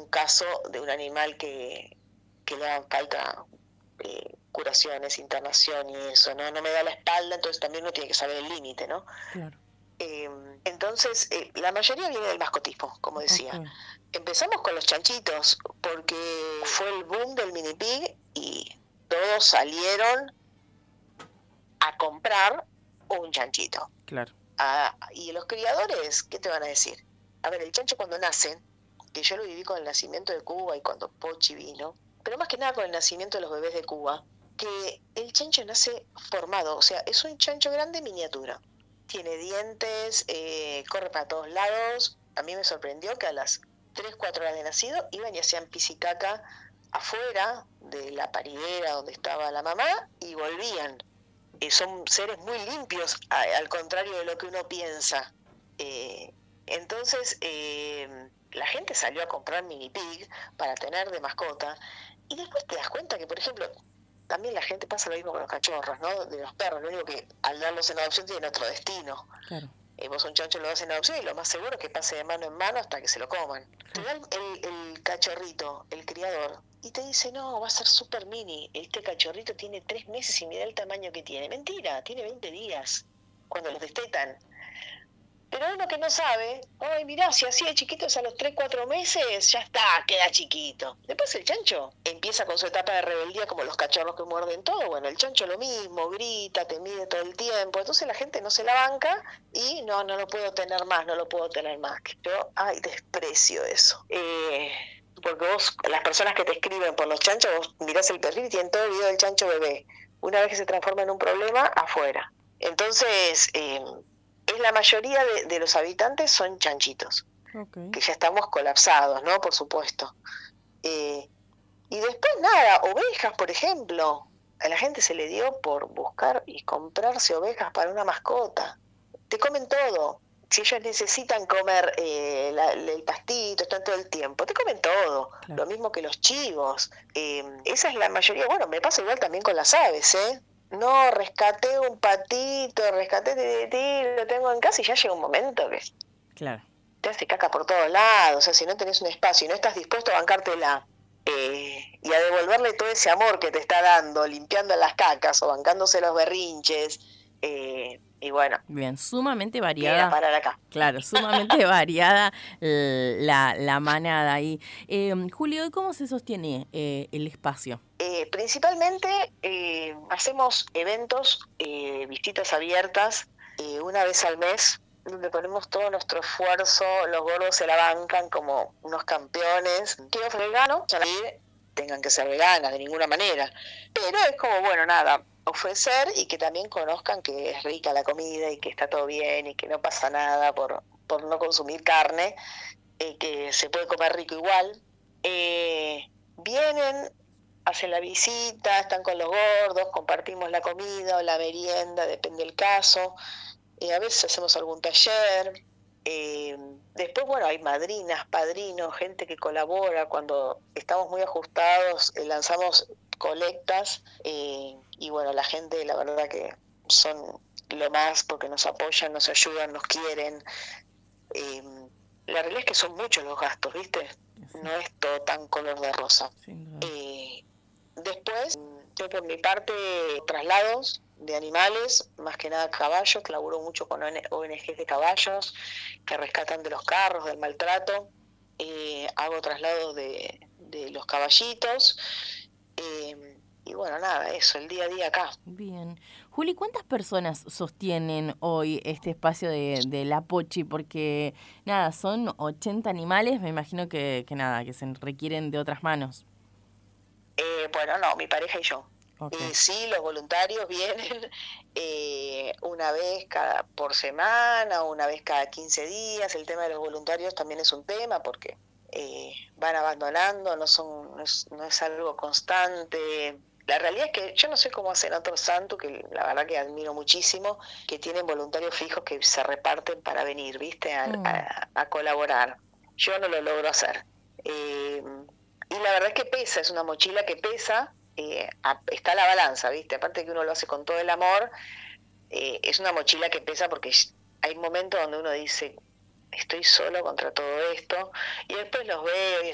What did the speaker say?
un caso de un animal que le hagan falta curaciones, internación y eso, ¿no? No me da la espalda, entonces también uno tiene que saber el límite, ¿no? Claro. Entonces, la mayoría viene del mascotismo, como decía. Okay. Empezamos con los chanchitos, porque fue el boom del mini pig y todos salieron a comprar un chanchito. Claro. Y los criadores, ¿qué te van a decir? A ver, el chancho cuando nace, que yo lo viví con el nacimiento de Cuba y cuando Pochi vino, pero más que nada con el nacimiento de los bebés de Cuba, que el chancho nace formado, o sea, es un chancho grande miniatura. Tiene dientes, corre para todos lados. A mí me sorprendió que a las 3, 4 horas de nacido iban y hacían pis y caca afuera de la paridera donde estaba la mamá y volvían. Son seres muy limpios, al contrario de lo que uno piensa. Entonces, la gente salió a comprar mini pig para tener de mascota, y después te das cuenta que, por ejemplo, también la gente pasa lo mismo con los cachorros, ¿no? De los perros, lo único que al darlos en adopción tienen otro destino. Claro. Vos un chancho lo das en adopción y lo más seguro es que pase de mano en mano hasta que se lo coman. Te da el cachorrito, el criador, y te dice, no, va a ser súper mini. Este cachorrito tiene 3 meses y mira el tamaño que tiene. Mentira, tiene 20 días cuando los destetan. Pero uno que no sabe, ay, mirá, si así de chiquitos a los 3, 4 meses, ya está, queda chiquito. Después el chancho empieza con su etapa de rebeldía como los cachorros que muerden todo. Bueno, el chancho lo mismo, grita, te mide todo el tiempo. Entonces la gente no se la banca y no lo puedo tener más, no lo puedo tener más. Yo, desprecio eso. Porque vos, las personas que te escriben por los chanchos, vos mirás el perfil y tienen todo el video del chancho bebé. Una vez que se transforma en un problema, afuera. Entonces, la mayoría de los habitantes son chanchitos, Okay. que ya estamos colapsados, ¿no? Por supuesto. Y después nada, ovejas, por ejemplo. A la gente se le dio por buscar y comprarse ovejas para una mascota. Te comen todo. Si ellos necesitan comer el pastito, están todo el tiempo, te comen todo. Claro. Lo mismo que los chivos. Esa es la mayoría. Bueno, me pasa igual también con las aves, ¿eh? No, rescaté un patito, lo tengo en casa y ya llega un momento que Claro. te hace caca por todos lados. O sea, si no tenés un espacio y no estás dispuesto a bancártela y a devolverle todo ese amor que te está dando, limpiando las cacas o bancándose los berrinches, y bueno, Bien, sumamente variada. viene a parar acá. Claro, sumamente variada la manada ahí. Julio, ¿cómo se sostiene el espacio? Principalmente hacemos eventos, visitas abiertas, una vez al mes, donde ponemos todo nuestro esfuerzo, los gordos se la bancan como unos campeones. Quiero ser vegano, salir, tengan que ser veganas de ninguna manera, pero es como, bueno, nada, ofrecer y que también conozcan que es rica la comida y que está todo bien y que no pasa nada por no consumir carne, que se puede comer rico igual. Vienen, hacen la visita, están con los gordos, compartimos la comida o la merienda, depende del caso. A veces hacemos algún taller. Después, bueno, hay madrinas, padrinos, gente que colabora. Cuando estamos muy ajustados, lanzamos colectas. Y bueno, la gente, la verdad que son lo más porque nos apoyan, nos ayudan, nos quieren. La realidad es que son muchos los gastos, ¿viste? No es todo tan color de rosa. Después, yo por mi parte, traslados de animales, más que nada caballos, laburo mucho con ONGs de caballos que rescatan de los carros, del maltrato. Hago traslados de los caballitos. Y bueno, nada, eso, el día a día acá. Bien. Juli, ¿cuántas personas sostienen hoy este espacio de La Pochi? Porque, nada, son 80 animales, me imagino que nada, que se requieren de otras manos. Bueno, no, mi pareja y yo. Okay. Sí, los voluntarios vienen una vez por semana, una vez cada 15 días. El tema de los voluntarios también es un tema porque van abandonando, no es algo constante. La realidad es que yo no sé cómo hacen otros santos, que la verdad que admiro muchísimo, que tienen voluntarios fijos que se reparten para venir, ¿viste? A colaborar. Yo no lo logro hacer. Y la verdad es que pesa, es una mochila que pesa, está la balanza, ¿viste? Aparte que uno lo hace con todo el amor, es una mochila que pesa porque hay momentos donde uno dice, estoy solo contra todo esto, y después los veo y